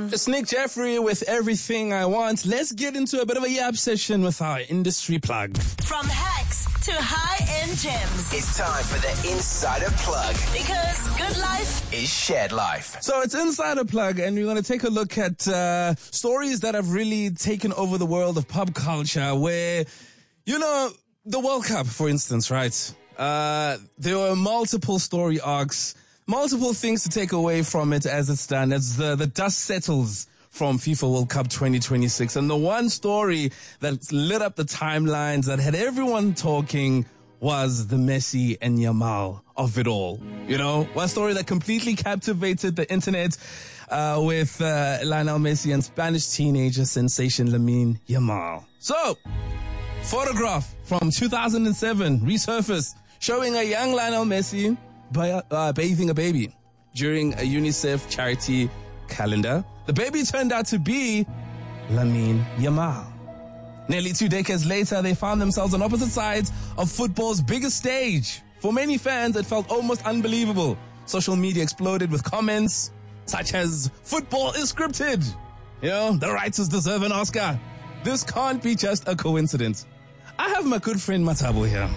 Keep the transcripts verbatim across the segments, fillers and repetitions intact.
It's Nick Jeffrey with Everything I Want. Let's get into a bit of a yap session with our industry plug. From hacks to high-end gems. It's time for the Insider Plug. Because good life is shared life. So it's Insider Plug, and we're going to take a look at uh, stories that have really taken over the world of pop culture where, you know, the World Cup, for instance, right? Uh, there were multiple story arcs, multiple things to take away from it as it's done, as the, the dust settles from FIFA World Cup twenty twenty-six. And the one story that lit up the timelines, that had everyone talking, was the Messi and Yamal of it all. You know, one story that completely captivated the internet uh, with uh, Lionel Messi and Spanish teenager sensation Lamine Yamal. So, photograph from two thousand seven resurfaced showing a young Lionel Messi by, uh, bathing a baby during a UNICEF charity calendar. The baby turned out to be Lamine Yamal. Nearly two decades later, they found themselves on opposite sides of football's biggest stage. For many fans, it felt almost unbelievable. Social media exploded with comments such as, "Football is scripted." You know, the writers deserve an Oscar. This can't be just a coincidence. I have my good friend Matabo here.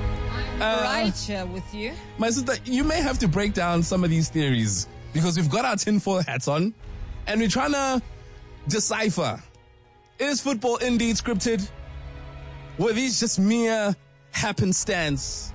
Uh, right here with you. My sister, you may have to break down some of these theories because we've got our tinfoil hats on and we're trying to decipher. Is football indeed scripted? Were these just mere happenstance?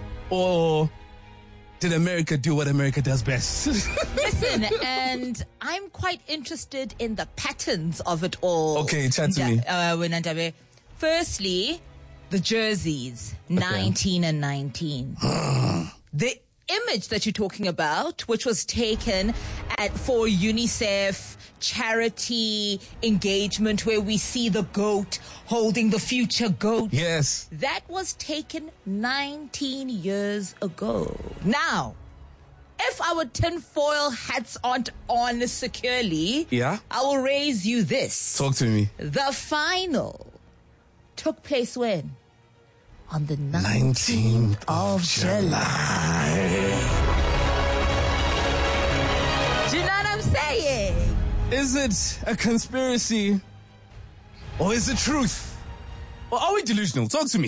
Or did America do what America does best? Listen, and I'm quite interested in the patterns of it all. Okay, chat to me. Uh, Firstly, the jerseys, okay. nineteen and nineteen. The image that you're talking about, which was taken at for UNICEF charity engagement where we see the goat holding the future goat. Yes. That was taken nineteen years ago. Now, if our tinfoil hats aren't on securely, yeah, I will raise you this. Talk to me. The final took place when? On the nineteenth of July. Do you know what I'm saying? Is it a conspiracy or is it truth? Or are we delusional? Talk to me.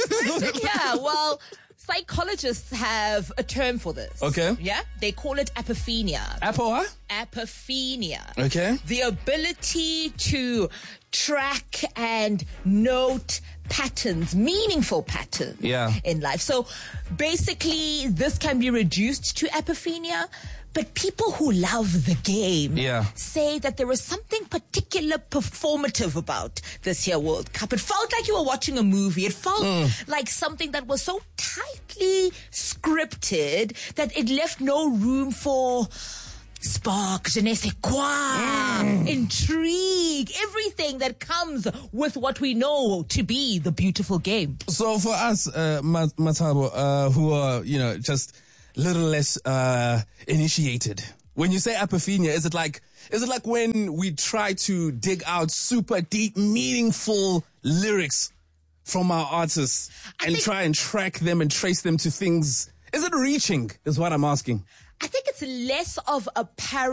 Yeah, well, psychologists have a term for this. Okay. Yeah? They call it apophenia. Apo what? Apophenia. Okay. The ability to track and note patterns, meaningful patterns yeah. in life. So basically, this can be reduced to apophenia. But people who love the game yeah. say that there was something particular performative about this here World Cup. It felt like you were watching a movie. It felt mm. like something that was so tightly scripted that it left no room for spark, je ne sais quoi, mm. intrigue, everything that comes with what we know to be the beautiful game. So for us, uh, Matabo, uh, who are, you know, just little less uh initiated. When you say apophenia, is it like is it like when we try to dig out super deep, meaningful lyrics from our artists I and try and track them and trace them to things? Is it reaching? Is what I'm asking. I think it's less of a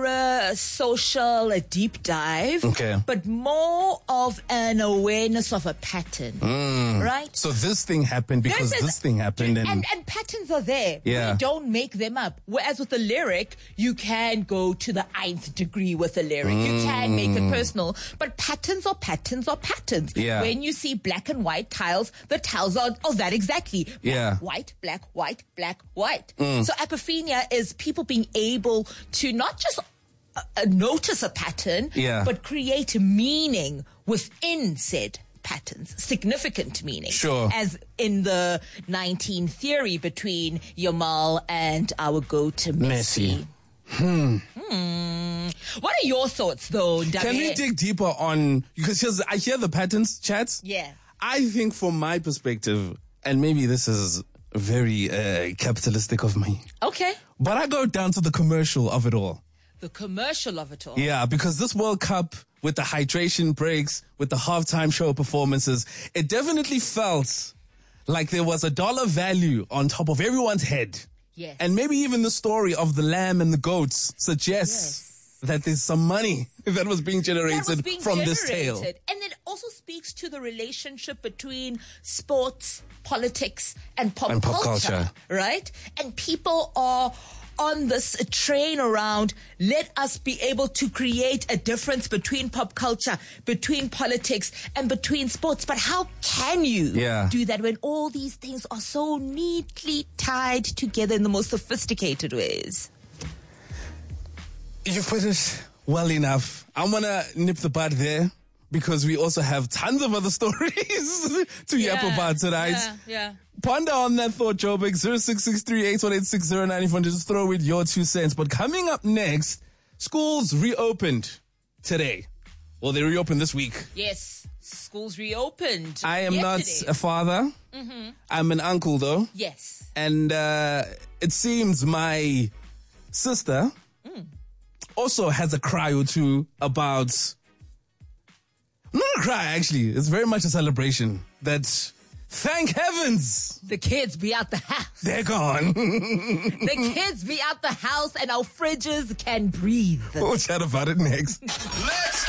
parasocial a deep dive, okay. but more of an awareness of a pattern, mm. right? So this thing happened because this, this thing happened. And, and, and patterns are there. Yeah. We don't make them up. Whereas with the lyric, you can go to the nth degree with a lyric. Mm. You can make it personal. But patterns are patterns are patterns. Yeah. When you see black and white tiles, the tiles are of that exactly. Black, yeah. white, black, white, black, white. Mm. So apophenia is people being able to not just uh, notice a pattern, yeah. but create meaning within said patterns, significant meaning. Sure. As in the nineteen theory between Yamal and our go-to Messi. Messi. Hmm. Hmm. What are your thoughts, though, Ndabe? Can we dig deeper on, because here's, I hear the patterns, chats. Yeah. I think from my perspective, and maybe this is very uh, capitalistic of me. Okay. But I go down to the commercial of it all. The commercial of it all. Yeah, because this World Cup, with the hydration breaks, with the halftime show performances, it definitely felt like there was a dollar value on top of everyone's head. Yes. And maybe even the story of the lamb and the goats suggests yes. that there's some money that was being generated That was being from this tale. generated. And it also speaks to the relationship between sports, politics, and pop, And pop culture, culture. right? And people are on this train around, let us be able to create a difference between pop culture, between politics, and between sports. But how can you Yeah. do that when all these things are so neatly tied together in the most sophisticated ways? You put it well enough. I'm gonna nip the bud there because we also have tons of other stories to yap about tonight. Yeah, yeah. Ponder on that thought, Joburg. zero six six three, eight one eight, six zero nine if you want to just throw in your two cents. But coming up next, schools reopened today. Well, they reopened this week. Yes, schools reopened. I am yesterday. not a father. Mm-hmm. I'm an uncle, though. Yes. And uh, it seems my sister Mm. also has a cry or two about... Not a cry, actually. It's very much a celebration that, thank heavens, The kids be out the house. they're gone. The kids be out the house and our fridges can breathe. We'll chat about it next. Let's